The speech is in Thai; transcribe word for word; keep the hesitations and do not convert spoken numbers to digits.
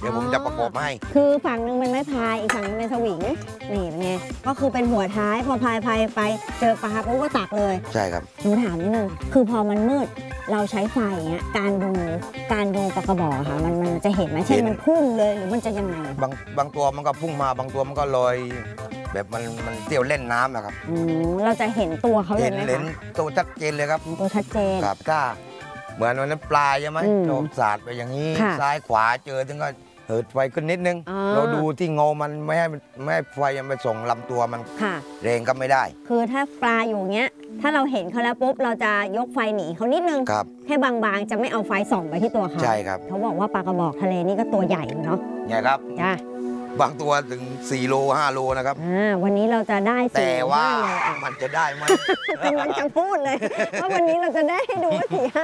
ดี๋ยวผมจะประกบให้คือฝั่งหนึ่งเป็นไม้พายอีกฝั่งหนึงเป็นสวิงนี่เป็นไงก็คือเป็นหัวท้ายพอพายพายไปเจอปลาปุ๊บก็ตักเลยใช่ครับหนูถามนิดนึงคือพอมันมืดเราใช้ไฟเงี้ยการดูการดูปลากระบอกค่ะมันมันจะเห็นไหมเช่นมันพุ่งเลยหรือมันจะยังไงบางบางตัวมันก็พุ่งมาบางตัวมันก็ลอยแบบมันมันเที่ยวเล่นน้ำนะครับอืมเราจะเห็นตัวเขาเลยไหมคะเห็นตัวชัดเจนเลยครับตัวชัดเจนครับถ้าเหมือนวันนั้นปลาใช่ไหมโดนสาดไปอย่างนี้ซ้ายขวาเจอถึงก็เหิดไฟขึ้นนิดนึงเราดูที่เงามันไม่ให้ไม่ให้ไฟมันไปส่งลำตัวมันแรงก็ไม่ได้คือถ้าปลาอยู่เงี้ยถ้าเราเห็นเขาแล้วปุ๊บเราจะยกไฟหนีเขานิดนึงแค่บางๆจะไม่เอาไฟส่องไปที่ตัวเขาใช่ครับเขาบอกว่าปลากระบอกทะเลนี่ก็ตัวใหญ่เนาะใหญ่ครับจ้าบางตัวถึงสี่โลห้าโลนะครับอ่าวันนี้เราจะได้แต่ว่ามันจะได้ไหมกำลังจะพูดเลยว่าวันนี้เราจะได้ให้ดูว่าสี่ห้า